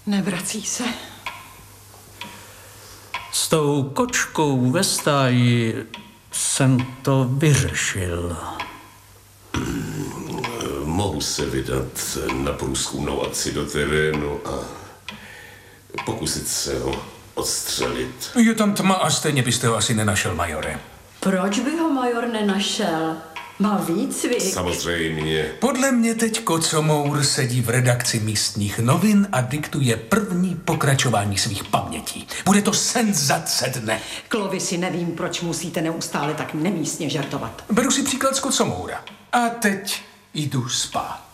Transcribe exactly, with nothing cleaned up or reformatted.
Nevrací se. S tou kočkou ve stáji jsem to vyřešil. Mohu se vydat na průzkumnou akci do terénu a pokusit se ho odstřelit. Je tam tma a stejně byste ho asi nenašel, majore. Proč by ho major nenašel? Má výcvik. Samozřejmě. Podle mě teď Kocomour sedí v redakci místních novin a diktuje první pokračování svých pamětí. Bude to senzace dne. Clovisi, nevím, proč musíte neustále tak nemístně žertovat. Beru si příklad z Kocomoura. A teď jdu spát.